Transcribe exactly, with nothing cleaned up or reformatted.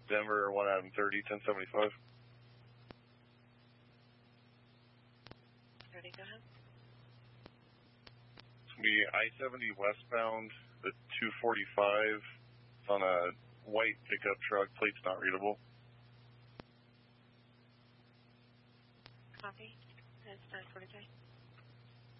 Denver, one Adam thirty, ten seventy-five. Ready, go ahead. It's going to be I seventy westbound, the two forty-five. It's on a white pickup truck, plate's not readable. Copy. It's nine forty-three.